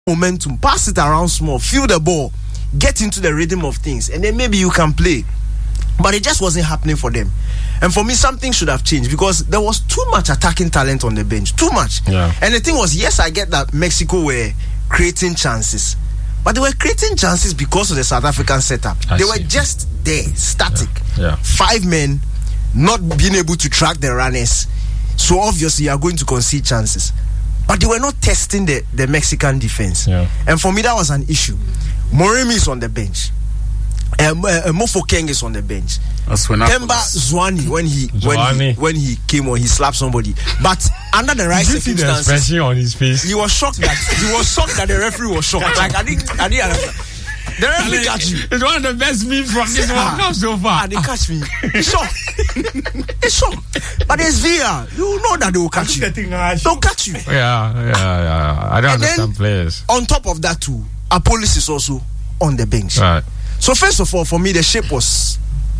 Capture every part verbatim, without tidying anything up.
momentum, pass it around small, feel the ball, get into the rhythm of things, and then maybe you can play. But it just wasn't happening for them. And for me, something should have changed because there was too much attacking talent on the bench. Too much. Yeah. And the thing was, yes, I get that Mexico were creating chances. But they were creating chances because of the South African setup. I they see. were just there, static. Yeah. Yeah. Five men, not being able to track the runners. So obviously, you are going to concede chances. But they were not testing the, the Mexican defense. Yeah. And for me, that was an issue. Moremi is on the bench. Um, uh, uh, Mofokeng is on the bench. Themba Zwane when he when he when he came on, he slapped somebody. But under the right Did you see the circumstances, expression on his face? he was shocked that he was shocked that the referee was shocked. Like I didn't, I didn't understand. The referee catch you. It's one of the best memes from this World Cup so far. And they catch me. It's shocked. It's shocked. But there's V R. You know that they will catch you. They'll catch you. Yeah, yeah, yeah. I don't And understand then, players. On top of that too, Apolis is also on the bench. Right. So first of all, for me, the shape was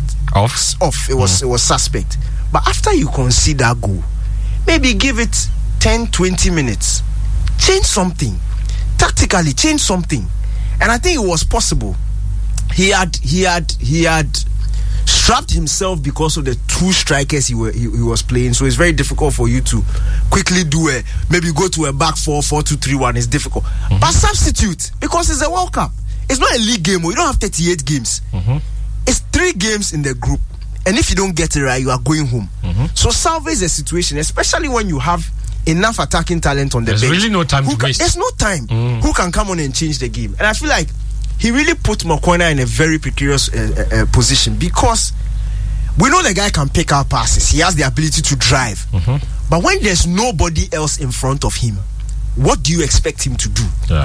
Off. off. It was Mm. it was suspect. But after you concede that goal, maybe give it ten, twenty minutes. Change something. Tactically, change something. And I think it was possible. He had he had he had strapped himself because of the two strikers he, were, he, he was playing. So it's very difficult for you to quickly do a maybe go to a back four, four, two, three, one. It's difficult. Mm-hmm. But substitute because it's a World Cup. It's not a league game. You don't have thirty-eight games. Mm-hmm. It's three games in the group. And if you don't get it right, you are going home. Mm-hmm. So salvage the situation, especially when you have enough attacking talent on the There's bench. really no time Who to can, waste. There's no time. Mm. Who can come on and change the game? And I feel like he really put Mokoena in a very precarious uh, uh, uh, position because we know the guy can pick out passes. He has the ability to drive. Mm-hmm. But when there's nobody else in front of him, what do you expect him to do? Yeah.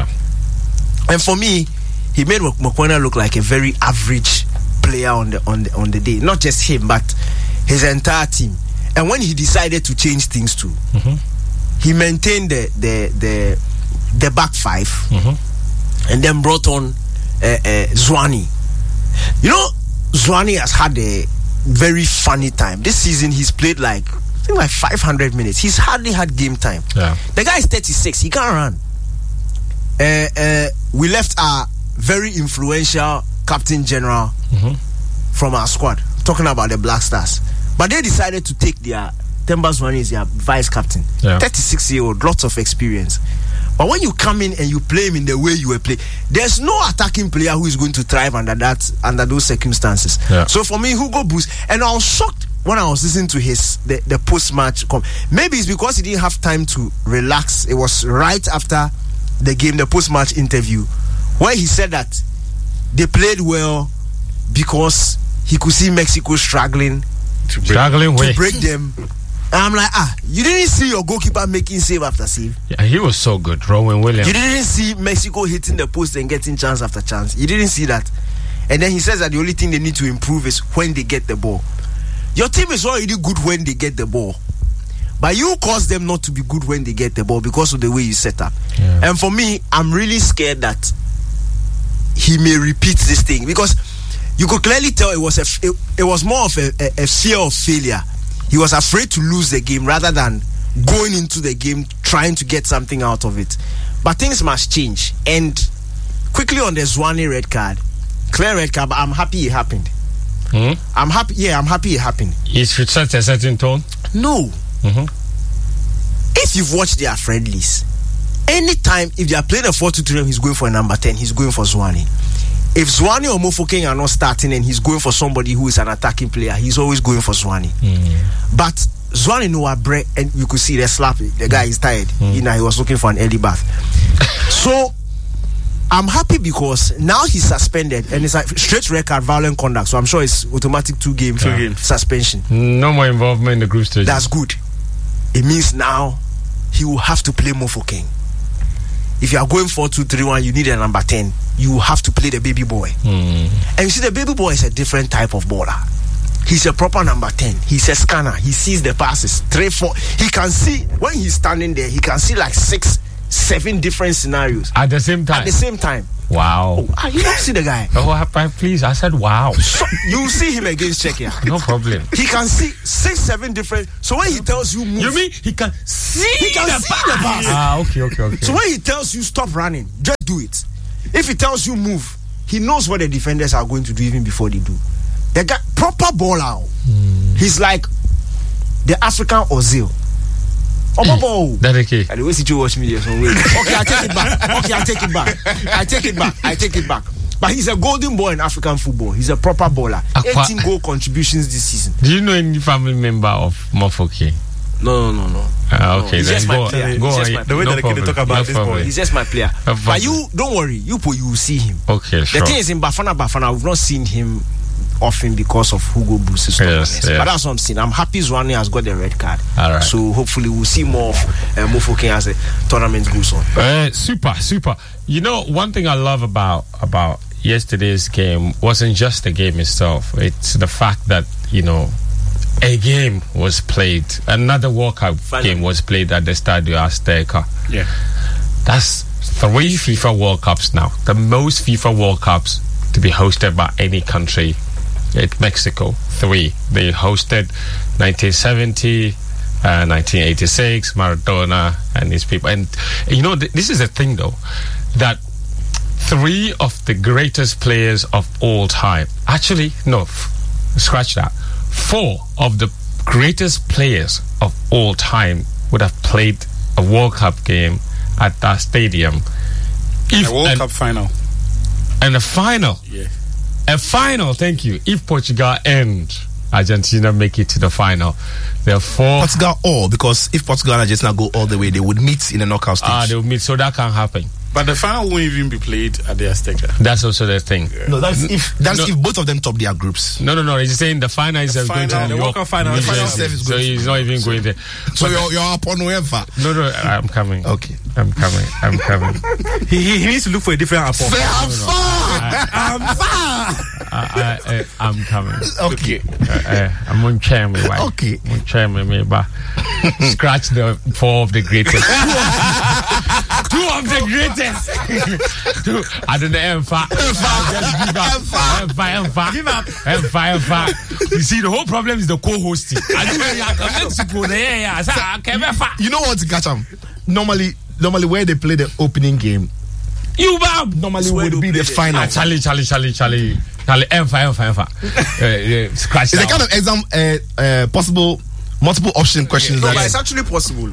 And for me, he made Mokoena look like a very average player on the on the on the day. Not just him, but his entire team. And when he decided to change things too, Mm-hmm. he maintained the the the, the back five, Mm-hmm. and then brought on uh, uh, Zwane. You know, Zwane has had a very funny time this season. He's played like I think like five hundred minutes. He's hardly had game time. Yeah. The guy is thirty-six. He can't run. Uh, uh, we left our very influential Captain General Mm-hmm. from our squad, talking about the Black Stars. But they decided to take their Themba Zwane as their vice captain. Yeah. thirty-six year old, lots of experience. But when you come in and you play him in the way you were playing, there's no attacking player who is going to thrive under that under those circumstances. Yeah. So for me, Hugo Broos, and I was shocked when I was listening to his the, the post match. Com- Maybe it's because he didn't have time to relax. It was right after the game, the post match interview, where he said that they played well because he could see Mexico struggling To Struggling to way. break them. And I'm like, ah, you didn't see your goalkeeper making save after save. Yeah, he was so good, Rowan Williams. You didn't see Mexico hitting the post and getting chance after chance. You didn't see that. And then he says that the only thing they need to improve is when they get the ball. Your team is already good when they get the ball, but you cause them not to be good when they get the ball because of the way you set up. Yeah. And for me, I'm really scared that he may repeat this thing because you could clearly tell it was a it, it was more of a, a, a fear of failure. He was afraid to lose the game rather than going into the game trying to get something out of it. But things must change. And quickly on the Zwane red card, clear red card, but I'm happy it happened. Hmm? I'm happy. Yeah, I'm happy it happened. It should set a certain tone. No. Mm-hmm. If you've watched their friendlies, anytime if they are playing a four two three, he's going for a number ten, he's going for Zwane. If Zwane or Mofokeng are not starting and he's going for somebody who is an attacking player, he's always going for Zwane. Mm. But Zwane no break, and you could see the slap. The guy is tired. Mm. You know, he was looking for an early bath. So I'm happy because now he's suspended and it's a straight record, violent conduct. So I'm sure it's automatic two game Yeah. suspension. No more involvement in the group stage. That's good. It means now he will have to play Mofokeng. If you are going four two three one, you need a number ten. You will have to play the baby boy. Mm. And you see, the baby boy is a different type of baller. He's a proper number ten. He's a scanner. He sees the passes. Three, four. He can see, when he's standing there, he can see like six seven different scenarios At the same time. at the same time. Wow. Oh, ah, you don't see the guy. Oh, I- please. I said wow. So you see him against Czechia. No problem. He can see six, seven different. So when he tells you move, You mean he can see he can the see the pass. Ah, okay, okay, okay. So when he tells you stop running, just do it. If he tells you move, he knows what the defenders are going to do even before they do. The guy, proper baller. Mm. He's like the African Ozil. Oh, Bobo. That okay. And the way you watch me, so wait. Okay, I take it back. Okay, I take it back. I take it back. I take it back. But he's a golden boy in African football. He's a proper baller. Aqua- eighteen goal contributions this season. Do you know any family member of Mofoke? No, no, no, no. Ah, okay, He's then just my go, player. go He's on. just my The way no that the kid problem. talk about no this problem. boy. He's just my player. No But problem. you, don't worry. You, po, you will see him. Okay, sure. The thing is, in Bafana Bafana, we've not seen him often because of Hugo Bruce's stubbornness. Yes, yes. But that's what I'm saying. I'm happy Zwane has got the red card. All right. So hopefully we'll see more of uh, Mofoke as the tournament goes on. Uh, super, super. You know, one thing I love about about yesterday's game wasn't just the game itself. It's the fact that, you know, a game was played. Another World Cup Finally. game was played at the Stadio Azteca. Yeah. That's three FIFA World Cups now. The most FIFA World Cups to be hosted by any country. It's Mexico. Three. They hosted nineteen seventy, uh, nineteen eighty-six, Maradona and his people. And, you know, th- this is the thing, though, that three of the greatest players of all time, actually, no, f- scratch that. Four of the greatest players of all time would have played a World Cup game at that stadium. If A World and, Cup final. and a final. Yeah. A final, thank you. If Portugal and Argentina make it to the final, therefore, Portugal all, because if Portugal and Argentina go all the way, they would meet in the knockout stage. ah, they'll meet. So that can happen. But the final won't even be played at the Azteca. That's also the thing. no, that's if that's No. if both of them top their groups. No, no, no. He's saying the final is The uh, going to final, New the York, World Cup final, New the final Jersey. step is So going to he's not even going there. So you're you're upon whoever. No, no, I'm coming. Okay. I'm coming. I'm coming. He, he, he needs to look for a different apple. I'm far. I'm far. I, I, I, I'm coming. Okay. Uh, uh, I'm on chair, me. Why? Okay. I'm on chair, me. me, but scratch the four of the greatest. Two of the greatest. Two. I don't know. Emfa. Just give up. Emfa. Emfa. Give up. Emfa. Emfa. You see, the whole problem is the co-hosting. I do it. Mexico. Yeah, yeah. So, okay, Emfa. You know what to catch them? Normally, normally where they play the opening game, You bab. normally where would they be play the the- final. Ah, Charlie, Charlie, Charlie, Charlie, Charlie, Emfa, Emfa, Emfa. Uh, uh, Scratch It's a that kind one. of exam, uh, uh, possible, multiple option questions. No, that but it's actually possible.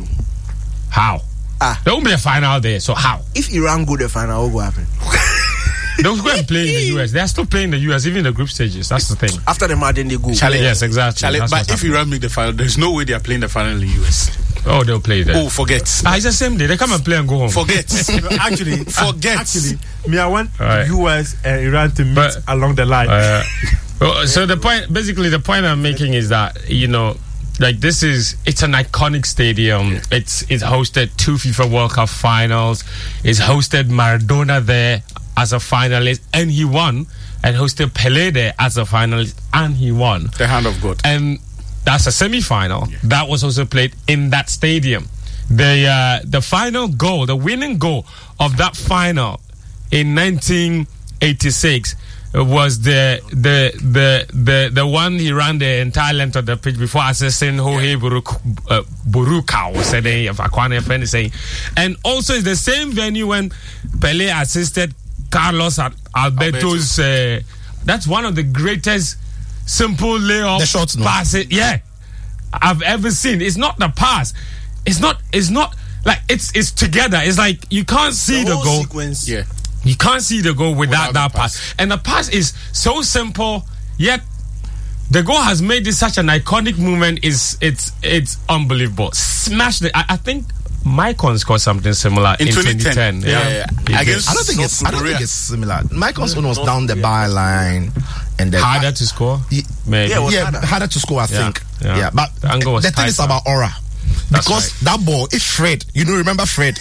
How? Ah. There won't be a final there, so how? If Iran go the final, what will happen? They'll go and play in the U S. They are still playing the U S, even in the group stages. That's the thing. After the match, then they go. Charlie, Yes, exactly. Charlie, That's but what's if happening. Iran make the final, there's no way they are playing the final in the U S. Oh, they'll play there. Oh, forget. Ah, it's the same day. They come and play and go home. Forget. Actually, Forget. Actually, me, I want Alright. U S and Iran to meet But- along the line. Uh, well, so the point, basically, the point I'm making is that, you know, like this is, it's an iconic stadium. It's it's hosted two FIFA World Cup finals. It's hosted Maradona there as a finalist, and he won. And hosted Pele there as a finalist, and he won. The hand of God. And that's a semi-final that was also played in that stadium. The uh, the final goal, the winning goal of that final in nineteen eighty-six was the the the the the one he ran the entire length of the pitch before assisting Jorge Buruk, uh, Buruka was saying, if I can't saying, and also it's the same venue when Pele assisted Carlos Al- Alberto's. Uh, that's one of the greatest simple layup The shots, no? passes, yeah, I've ever seen. It's not the pass. It's not. It's not like it's it's together. It's like you can't see the, whole goal. sequence. Yeah. You can't see the goal without, Without that the pass. pass. And the pass is so simple, yet the goal has made this such an iconic moment. Is it's it's unbelievable. Smash the. I, I think Maicon scored something similar in, In twenty ten. Yeah, yeah, yeah. He did. Against- I don't think North it's. I don't Korea. think it's similar. Michael's one was down the byline, and then harder to score. Ye- Maybe. Yeah, it was yeah, harder. harder to score, I Yeah, think. yeah. Yeah, but The angle was the thing is tighter. about aura, That's because right. that ball, if Fred, you know, remember Fred,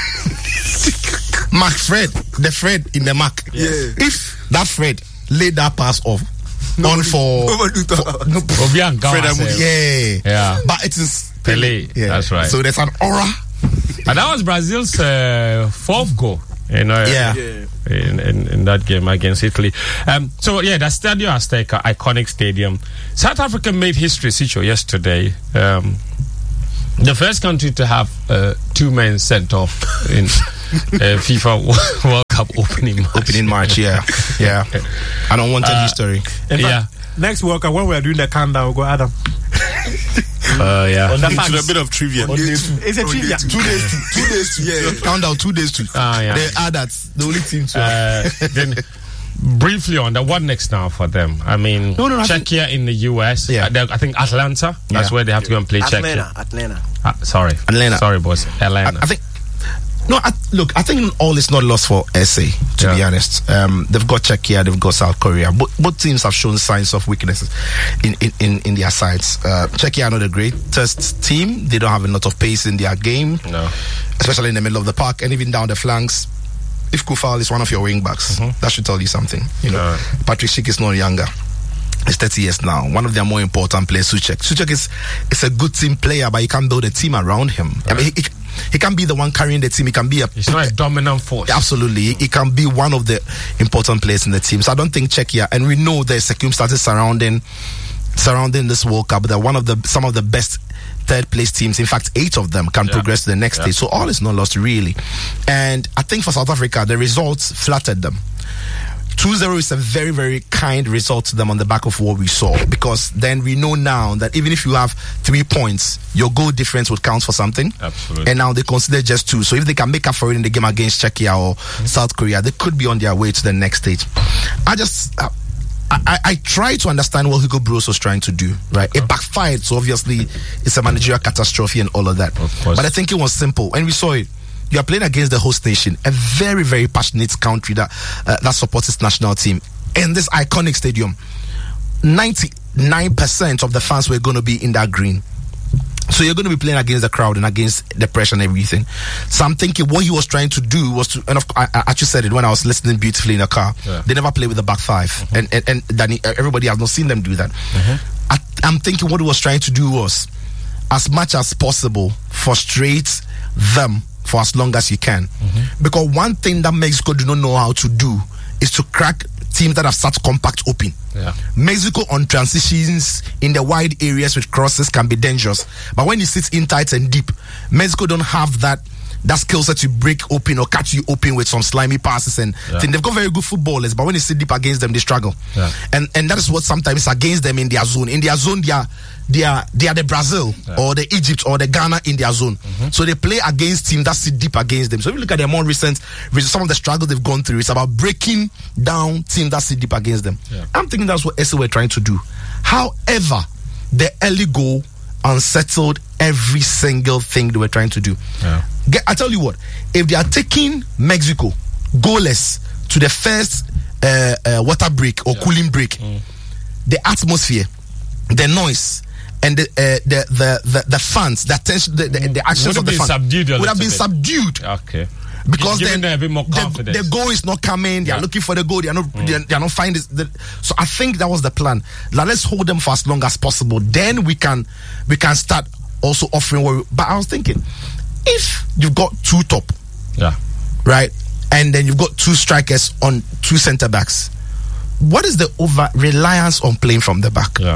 Mark Fred, the Fred in the mark. Yeah. If that Fred laid that pass off on for, Nobody for thought- no, Obiang Gawa Fred said- yeah, Yeah. but it is Pele, Yeah, that's right. So there's an aura And that was Brazil's uh, fourth goal. You know, Yeah. Yeah. in, in, in that game against Italy. Um, so, yeah, the Stadio Azteca, iconic stadium. South Africa made history, Sicho, yesterday. Um, the first country to have uh, two men sent off in uh, FIFA World Cup opening match. Opening March, yeah. Yeah. I don't want Uh, history. In fact, Yeah. next World Cup, when we are doing the countdown, we'll go Adam. Uh, yeah. On the Into a facts. bit of trivia. It's a trivia. Two days to, two days to, yeah. Countdown, two days to. Ah, yeah. They are that, the only team to. Uh, then briefly on that, what next now for them? I mean, No, no, no, I think- Czechia in the U S. Yeah. Uh, they're- I think Atlanta. That's Yeah. where they have to go and play Atlanta, Czechia. Atlanta. Uh, sorry, Atlanta. Sorry, boss. I, Atlanta. I think. No, I, look, I think all is not lost for S A, to Yeah. be honest. Um, they've got Czechia, they've got South Korea. Both, both teams have shown signs of weaknesses in, in, in, in their sides. Uh, Czechia are not a greatest team. They don't have a lot of pace in their game, no. especially in the middle of the park and even down the flanks. If Kufal is one of your wing backs, that should tell you something. You know, Yeah. Patrick Schick is not younger. He's thirty years now. One of their more important players, Suchek. Suchek is is a good team player, but you can't build a team around him. I mean, he, he, he can be the one carrying the team. He can be a It's not a dominant force. absolutely. He, he can be one of the important players in the team. So I don't think Czechia, and we know there's circumstances surrounding surrounding this World Cup. They're one of the some of the best third place teams. In fact, eight of them can Yeah. progress to the next Yeah. stage. So all is not lost really. And I think for South Africa, the results flattered them. two zero is a very, very kind result to them on the back of what we saw, because then we know now that even if you have three points, your goal difference would count for something. Absolutely. And now they consider just two. So if they can make up for it in the game against Czechia or South Korea, they could be on their way to the next stage. I just... Uh, I, I, I try to understand what Hugo Broos was trying to do, right? It backfired, so obviously it's a managerial catastrophe and all of that. Of course. But I think it was simple, and we saw it. You are playing against the host nation, a very, very passionate country that uh, that supports its national team in this iconic stadium. ninety-nine percent of the fans were going to be in that green. So you're going to be playing against the crowd and against the pressure and everything. So I'm thinking what he was trying to do was to, and of, I, I actually said it when I was listening beautifully in the car. Yeah. They never play with the back 5 Mm-hmm. and and, and Danny, everybody has not seen them do that. I, I'm thinking what he was trying to do was, as much as possible, frustrate them for as long as you can. Because one thing that Mexico do not know how to do is to crack teams that have sat compact open. Yeah. Mexico on transitions in the wide areas with crosses can be dangerous. But when you sit in tight and deep, Mexico don't have that that skill set to break open or catch you open with some slimy passes and Yeah. thing. They've got very good footballers, but when you sit deep against them, they struggle. Yeah. And and that is what sometimes against them in their zone. In their zone, they are they are they are the Brazil Yeah. or the Egypt or the Ghana in their zone. So they play against teams that sit deep against them. So if you look at their more recent, some of the struggles they've gone through, it's about breaking down teams that sit deep against them. Yeah. I'm thinking that's what S A were trying to do. However, the early goal unsettled every single thing they were trying to do. Yeah. Get, I tell you what, if they are taking Mexico goalless to the first uh, uh, water break or cooling break, the atmosphere, the noise, and the uh, the, the the the fans, the attention, the, the, the actions Would of have the been fans subdued a would have little been bit. subdued. Okay. Because Giving then them a bit more the, confidence. the goal is not coming. They are Yeah. looking for the goal. They are not. They, are, they are not finding. The, so I think that was the plan. Now let's hold them for as long as possible. Then we can we can start also offering. What we, but I was thinking, if you've got two top, Yeah. right, and then you've got two strikers on two centre backs, what is the over reliance on playing from the back? Yeah.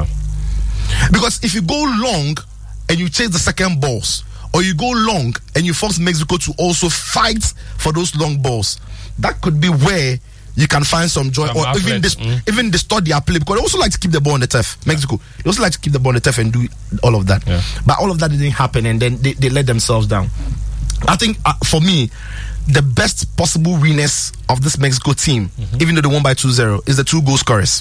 Because if you go long and you chase the second balls, or you go long and you force Mexico to also fight for those long balls, that could be where you can find some joy, Some or even outlet, dis- mm. even distort their play, because they also like to keep the ball on the turf. Mexico, they also like to keep the ball on the turf and do all of that. Yeah. But all of that didn't happen, and then they, they let themselves down. I think uh, for me, the best possible winners of this Mexico team, even though they won by two zero, is the two goal scorers.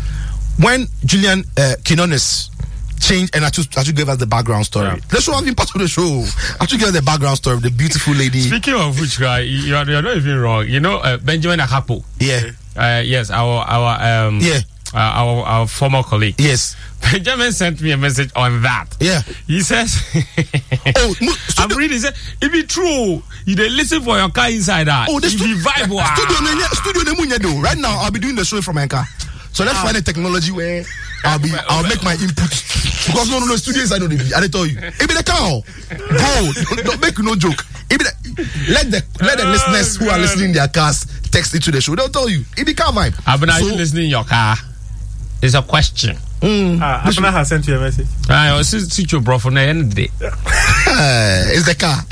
When Julian uh, Quinones changed, and I just, I just gave us the background story. Yeah. The show has been part of the show. I just gave us the background story of the beautiful lady. Speaking of which, guy, you are, you are not even wrong. You know, uh, Benjamin Akapo. Yeah, Uh, yes, our our um, Yeah. uh, our our former colleague. yes, Benjamin sent me a message on that. yeah. He says, Oh, no, I'm studio, reading. He said, if it true, you dey listen for your car inside that. oh, the if stu- you vibe, wow. studio, ne- studio, ne munye do. Right now, I'll be doing the show from my car. So let's find a technology where I'll be, I'll make my input. Because no, no, no, studio inside, no, I didn't tell you. It be the car. Bro, don't, don't make no joke. It be the, let the let the Oh, listeners who are God. listening in their cars text into the show. They'll tell you. It be car vibe. Abena, are So- you listening in your car? It's a question. Ah, Abena has sent you a message. I was sit your bro for the end of the day. Uh, it's the car.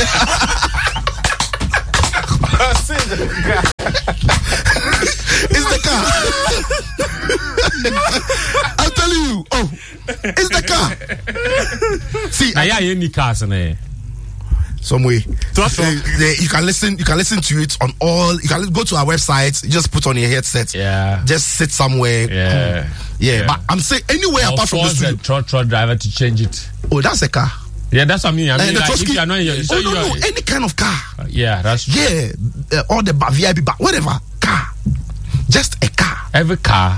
It's the car. I'm telling you. Oh, it's the car. See, Now, yeah, you need cars in there. some way. Trust Uh, the- you can listen. You can listen to it on all. You can go to our website. Just put on your headset. Yeah. Just sit somewhere. Yeah. Yeah. Yeah. But I'm saying anywhere I'll apart from the force the studio. truck truck driver to change it. Oh, that's a car. Yeah, that's what I mean. I Uh, mean, the like, if Trotsky- you are not, you oh no, no, any kind of car. yeah, that's true. Yeah, uh, all the ba- V I P, ba- whatever car. Just a car. Every car.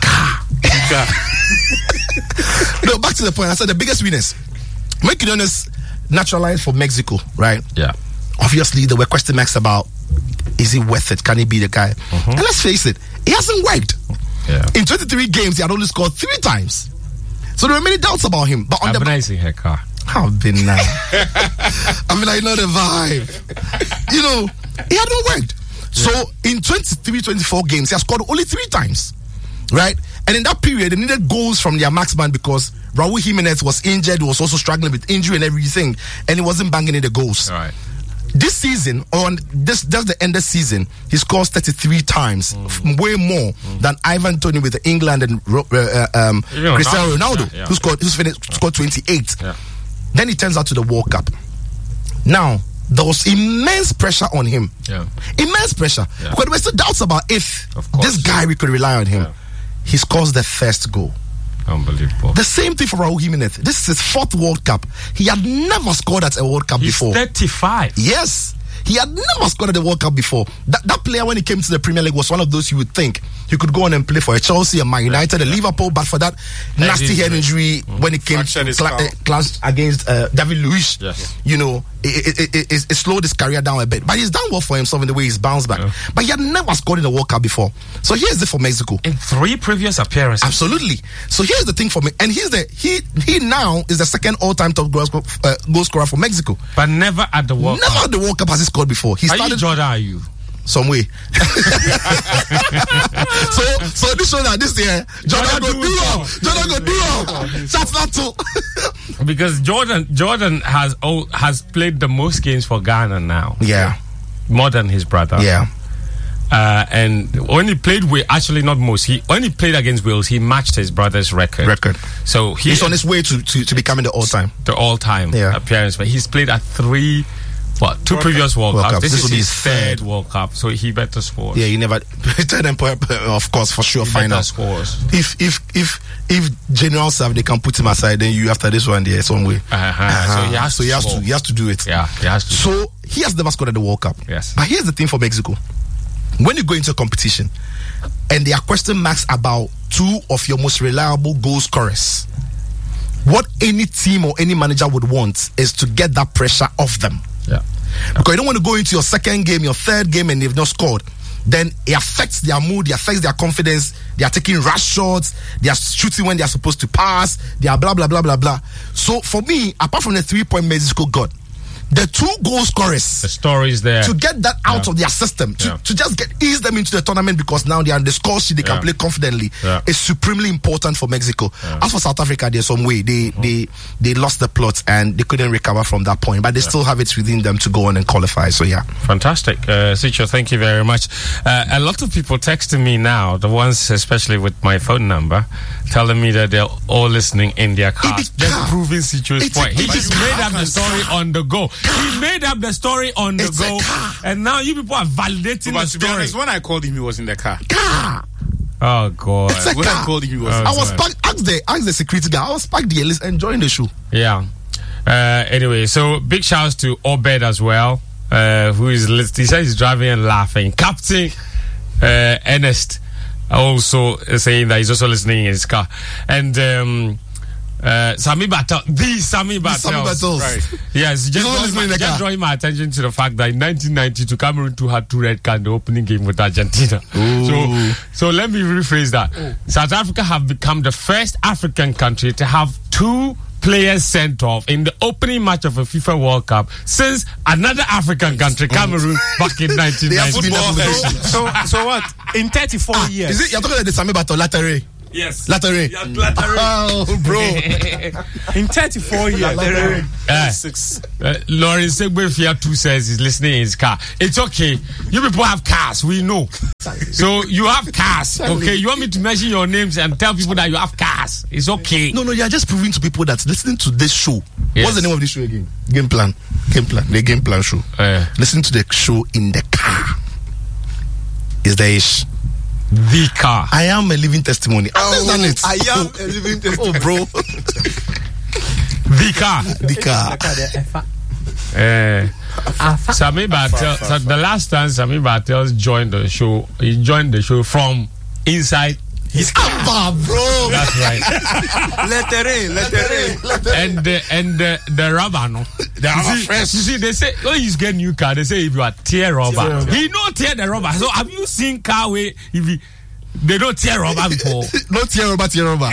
No, back to the point. I said the biggest winners. Makedonians naturalized for Mexico, right? Yeah. Obviously, there were question marks about is he worth it? Can he be the guy? And let's face it, he hasn't worked. Yeah. In twenty-three games, he had only scored three times. So there were many doubts about him. But on the Abena is in her car. I've been now. I mean, I know the vibe. You know, he had not worked. So in twenty-three, twenty-four games, he has scored only three times. Right? And in that period, they needed goals from their marksman because Raul Jimenez was injured, was also struggling with injury and everything, and he wasn't banging in the goals. All right. This season, on this just the end of the season, he scores thirty-three times, f- way more than Ivan Toney with England and Ro- uh, uh, um, Even Cristiano Ronaldo, Ronaldo, yeah, yeah. who scored who's finished, scored twenty-eight. Yeah. Then he turns out to the World Cup. Now, there was immense pressure on him. Yeah. Immense pressure. Yeah. Because there were still doubts about if Of course. this guy we could rely on him. Yeah. He scores the first goal. Unbelievable. The same thing for Raul Jimenez. This is his fourth World Cup. He had never scored at a World Cup He's before. thirty-five. Yes. He had never scored at the World Cup before. That, that player, when he came to the Premier League, was one of those you would think he could go on and play for a Chelsea, a Man United, a Liverpool, but for that nasty head injury when he came Fractured to his cla- skull. uh, clash against uh, David Luiz, Yes. you know, it, it, it, it, it slowed his career down a bit. But he's done well for himself in the way he's bounced back. Yeah. But he had never scored in the World Cup before. So here's it for Mexico. In three previous appearances. Absolutely. So here's the thing for me, and he's the he he now is the second all-time top goal, sco- uh, goal scorer for Mexico. But never at the World Never Cup. at the World Cup has he scored before. He Are you started Jordan? Are you? some way. so so this show that this year Jordan go Jordan do do all. well. Jordan go do all. That's not too. Because Jordan Jordan has oh, has played the most games for Ghana now. Yeah, More than his brother. yeah. Uh, and when he played with, actually not most, he when he played against Wales, he matched his brother's record. Record. So he He's on his way to to, to becoming the all-time. the all-time Yeah. appearance, but he's played at three, what, two previous World, World Cups. Cups. This, This is will be his his third third. World Cup, so he better score. Yeah, he never. Then, of course, for sure, he final. better scores. If if if if General Sav they can put him aside, then you after this one there some way. Uh-huh. So he has so to he has score. to he has to do it. Yeah, he has to. So he has never scored at the World Cup. Yes. But here's the thing for Mexico. When you go into a competition and there are question marks about two of your most reliable goal scorers, what any team or any manager would want is to get that pressure off them. Yeah. Because you don't want to go into your second game, your third game, and they've not scored. Then it affects their mood, it affects their confidence. They are taking rush shots, they are shooting when they are supposed to pass, they are blah, blah, blah, blah, blah. So for me, apart from the three-point Mexico got, the two goal scorers The stories there. to get that out Yeah. of their system, to, Yeah. to just get ease them into the tournament because now they are on the score sheet, they can Yeah. play confidently. Yeah. Is supremely important for Mexico. As for South Africa, there's some way they they they lost the plot and they couldn't recover from that point, but they still have it within them to go on and qualify. So yeah, Fantastic. Uh, Sicho, thank you very much. Uh, a lot of people texting me now, the ones especially with my phone number, telling me that they're all listening in their cars. It's a Just car. proving Sicho's It's a- point. He it's a just car. made up the story on the go. He made up the story on the It's a go. car. And now you people are validating But the to be story. honest, when I called him, he was in the car. car. Oh, God. It's a When I car. called him, he was Oh, in I the was God. packed. Ask the ask the security guy. I was packed there, list enjoying the show. Yeah. Uh, anyway, so big shouts to Obed as well, uh, who is lit- he says he's driving and laughing. Captain uh, Ernest also saying that he's also listening in his car, and um, uh, Sami Batel, the Sami Batel, Sami Battles. Right. yes, just, also drawing listening my, in the just car. drawing my attention to the fact that in nineteen ninety-two Cameroon two had two red cards in the opening game with Argentina. So, so let me rephrase that. South Africa have become the first African country to have two players sent off in the opening match of a FIFA World Cup since another African country, Cameroon, back in nineteen ninety. So, so what? In thirty-four Ah, years. is it you're talking about the Sami Bato Latere? Yes. Latere. Yeah, Latere. Oh, bro. In thirty-four years. Uh, uh, Lawrence Segbe says he's listening in his car. It's okay. You people have cars, we know. So you have cars, okay? You want me to mention your names and tell people that you have cars? It's okay. No, no, you're just proving to people that listening to this show. Yes. What's the name of this show again? Game Plan. Game Plan. The Game Plan show. Uh, Listen to the show in the car. Is the ish. the car. I am a living testimony. Oh, I've done it. I am a living testimony. Oh, bro. The car. The car. Uh, Sami Bartel. So the last time Sami Bartels joined the show, he joined the show from inside his car. Abba, bro. That's right. Lettere, lettere. And the and the, the rubber, no. They are You see, fresh. you see, they say when you get new car, they say if you are tear rubber, he no tear the rubber. So have you seen car where if he, they don't tear rubber before? Not tear rubber, tear rubber.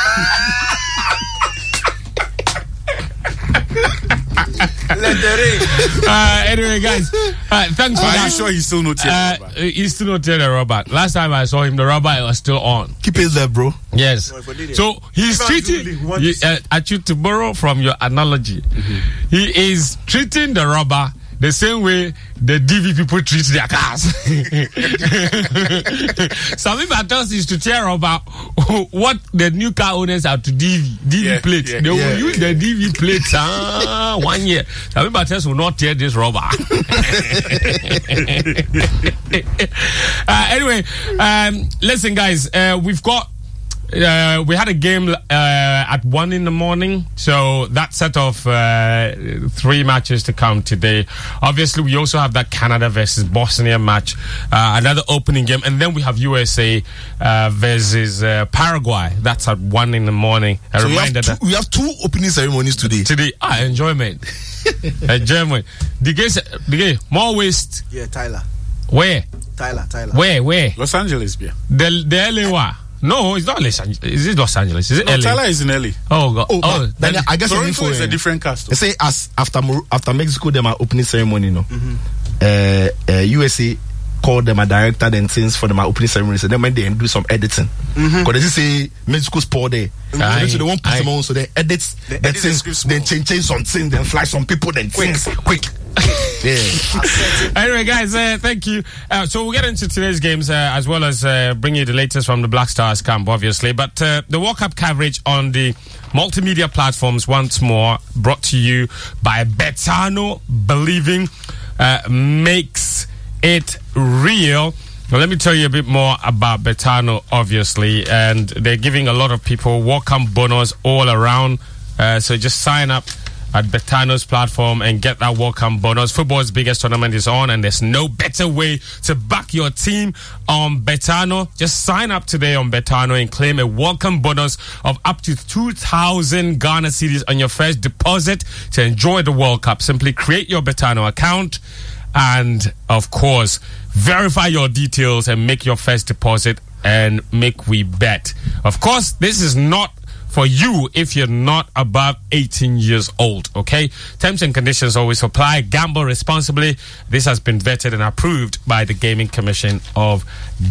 uh, anyway, guys, uh, thanks for Are that. you sure he's still not Uh, here? he's still not tear the rubber. Last time I saw him, the rubber was still on. Keep it there, bro. Yes. So he's Ivan treating, Zuli, what he, is- uh, actually, to borrow from your analogy, he is treating the rubber the same way the D V people treat their cars. Some people tell us is to tear rubber what the new car owners are to D V, D V Yeah, plates. yeah, they will yeah, use the D V plates ah, one year. Some people tell us will not tear this rubber. uh, anyway, um, listen, guys, uh, we've got. Uh, we had a game uh, at one in the morning, so that set of uh, three matches to come today. Obviously, we also have that Canada versus Bosnia match, uh, another opening game, and then we have U S A uh, versus uh, Paraguay. That's at one in the morning. A So we have, reminder two, that we have two opening ceremonies today. today, ah, enjoyment, enjoyment. The game, the game, more waste. Yeah, Tyler. Where, Tyler, Tyler. where, where? Los Angeles, yeah. The the L A one. No, it's not Los Angeles. Is it Los Angeles? Is it No, L A? Tyler is in L A. Oh God! Oh, Oh, but then then- I guess some info Toronto is a eh, different cast. They say as after Mor- after Mexico, them are opening ceremony, no. Mm-hmm. Uh, uh, U S A called them a director, then things for them are opening ceremony. So then when they do some editing, because Mm-hmm. they just say Mexico's poor there. Aye, So they won't put aye. them on, so they edit, They the edit the things, scripts then more. change, change some things, then fly some people, then quick, quick. Yeah. Anyway, guys, uh, thank you. Uh, so we'll get into today's games uh, as well as uh, bring you the latest from the Black Stars camp, obviously. But uh, the World Cup coverage on the multimedia platforms once more brought to you by Betano. Believing uh, makes it real. Now, let me tell you a bit more about Betano, obviously, and they're giving a lot of people welcome bonus all around. Uh, so just sign up at Betano's platform and get that welcome bonus. Football's biggest tournament is on, and there's no better way to back your team on Betano. Just sign up today on Betano and claim a welcome bonus of up to two thousand Ghana cedis on your first deposit to enjoy the World Cup. Simply create your Betano account and, of course, verify your details and make your first deposit and make we bet. Of course, this is not for you if you're not above eighteen years old, okay? Terms and conditions always apply. Gamble responsibly. This has been vetted and approved by the Gaming Commission of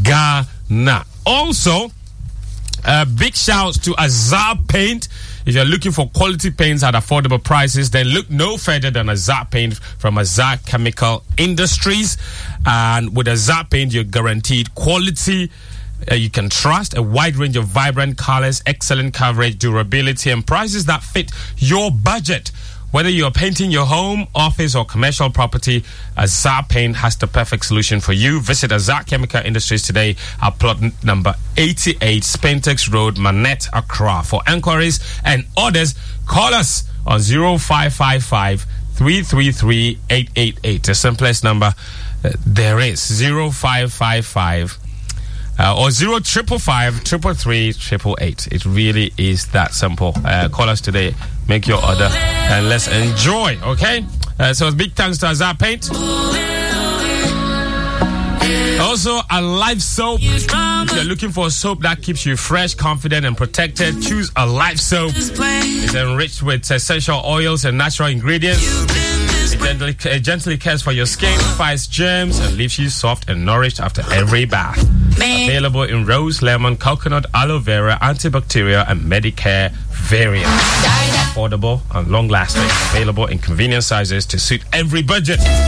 Ghana. Also, uh, big shouts to Azar Paint. If you're looking for quality paints at affordable prices, then look no further than Azar Paint from Azar Chemical Industries. And with Azar Paint, you're guaranteed quality. Uh, you can trust a wide range of vibrant colors, excellent coverage, durability, and prices that fit your budget. Whether you're painting your home, office, or commercial property, Azar Paint has the perfect solution for you. Visit Azar Chemical Industries today at plot n- number eighty-eight, Spentex Road, Manette, Accra. For enquiries and orders, call us on zero five five five, three three three, eight eight eight. The simplest number uh, there is, zero five five five. Uh, or zero triple five triple three triple eight. It really is that simple. Uh, call us today, make your order, and let's enjoy. Okay. Uh, so big thanks to Azar Paint. also a Life Soap. If you're looking for a soap that keeps you fresh, confident, and protected, choose a Life Soap. It's enriched with essential oils and natural ingredients. It gently, it gently cares for your skin, fights germs, and leaves you soft and nourished after every bath. Available in rose, lemon, coconut, aloe vera, antibacterial, and Medicare variants. Affordable and long-lasting. Available in convenient sizes to suit every budget.